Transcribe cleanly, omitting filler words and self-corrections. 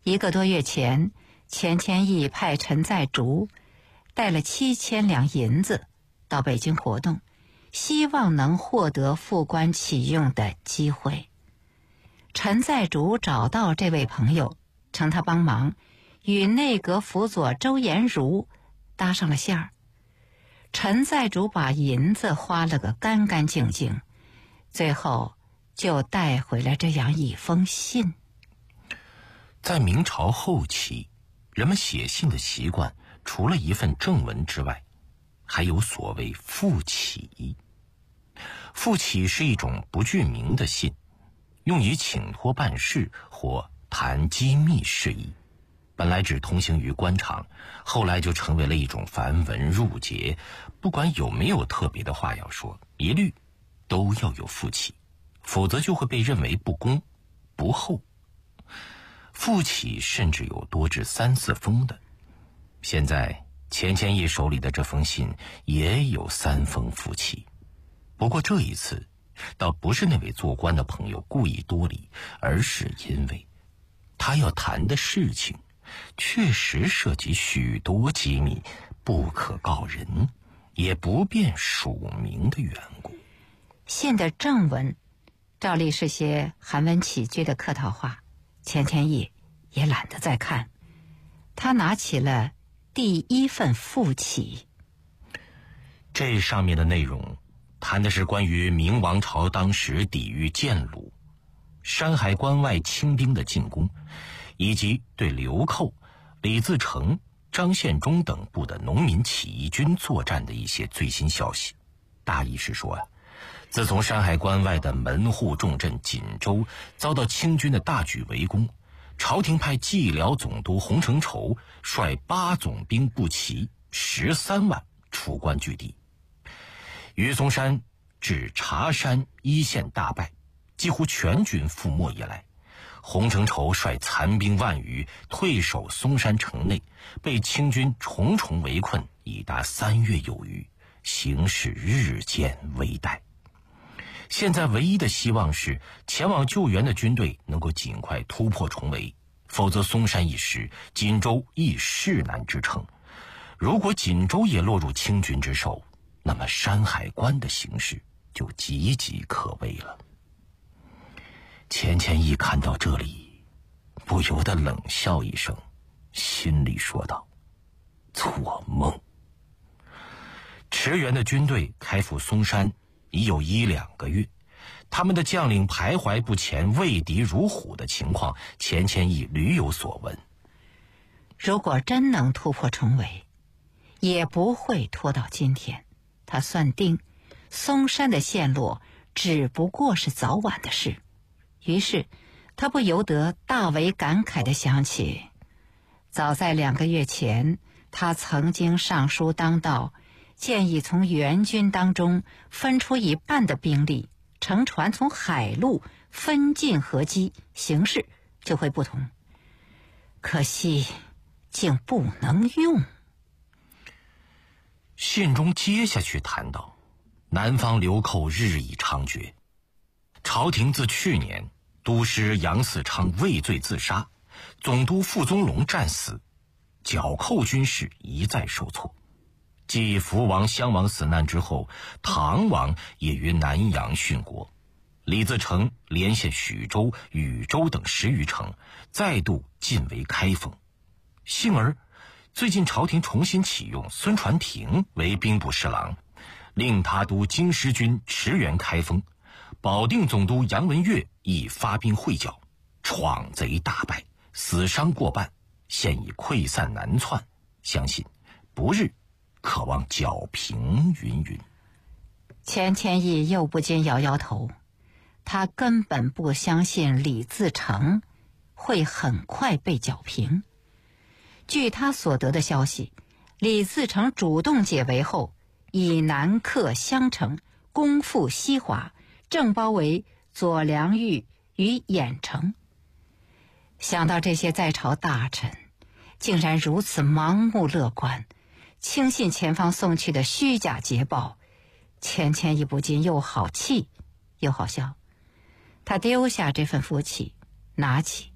1个多月前，钱谦益派陈在竹带了7000两银子到北京活动，希望能获得副官启用的机会。陈在竹找到这位朋友，请他帮忙，与内阁辅佐周延儒搭上了线儿。陈在竹把银子花了个干干净净，最后就带回了这样一封信。 在明朝后期，人们写信的习惯除了一份正文之外，还有所谓复启。复启是一种不具名的信，用以请托办事或谈机密事宜。本来只通行于官场，后来就成为了一种繁文缛节，不管有没有特别的话要说，一律都要有复启，否则就会被认为不公不厚。复启甚至有多至3、4封的，现在钱谦益手里的这封信也有3封复启。不过这一次倒不是那位做官的朋友故意多礼，而是因为他要谈的事情确实涉及许多机密，不可告人，也不便署名的缘故。 信的正文照例是些韩文起句的客套话，钱谦益也懒得再看，他拿起了第1份复启。 这上面的内容谈的是关于明王朝当时抵御建鲁、山海关外清兵的进攻，以及对流寇、李自成、张献忠等部的农民起义军作战的一些最新消息。大意是说自从山海关外的门户重镇锦州遭到清军的大举围攻，朝廷派蓟辽总督洪承畴率8总兵步骑13万出关据地。于嵩山至茶山一线大败，几乎全军覆没以来，洪承畴率残兵万余退守嵩山城内，被清军重重围困已达3月有余，形势日渐危殆。现在唯一的希望是前往救援的军队能够尽快突破重围，否则嵩山一失，锦州亦势难支撑。如果锦州也落入清军之手，那么山海关的形势就岌岌可危了。钱谦益看到这里，不由得冷笑一声，心里说道：做梦。驰援的军队开赴嵩山已有1、2个月，他们的将领徘徊不前、畏敌如虎的情况，钱谦益屡有所闻。 如果真能突破重围，也不会拖到今天。他算定嵩山的陷落只不过是早晚的事，于是他不由得大为感慨地想起，早在2个月前，他曾经上书当道，建议从援军当中分出一半的兵力，乘船从海路分进河基，形势就会不同。可惜竟不能用。 信中接下去谈到，南方流寇日益猖獗，朝廷自去年都师杨嗣昌畏罪自杀，总督傅宗龙战死，剿寇军事一再受挫。继福王、襄王死难之后，唐王也于南阳殉国，李自成连线许州、禹州等10余城，再度进围开封。幸而最近朝廷重新启用孙传庭为兵部侍郎，令他督京师军驰援开封，保定总督杨文悦亦发兵会剿，闯贼大败，死伤过半，现已溃散难窜，相信不日可望剿平云云。 钱谦益又不禁摇摇头，他根本不相信李自成会很快被剿平。据他所得的消息，李自成主动解围后，以南克襄城，攻赴西华，正包围左良玉与郾城。想到这些在朝大臣竟然如此盲目乐观，轻信前方送去的虚假捷报，钱谦益不禁又好气又好笑。他丢下这份福气，拿起